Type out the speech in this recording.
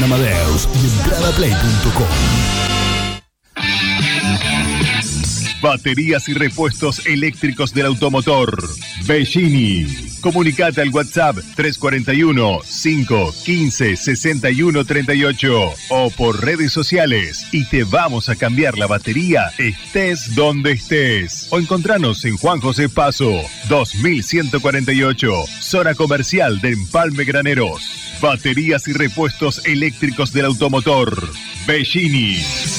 Amadeus y entradaplay.com. Baterías y repuestos eléctricos del automotor. Bellini. Comunicate al WhatsApp 341-515-6138 o por redes sociales y te vamos a cambiar la batería estés donde estés. O encontranos en Juan José Paso, 2148, zona comercial de Empalme Graneros. Baterías y repuestos eléctricos del automotor. Bellini.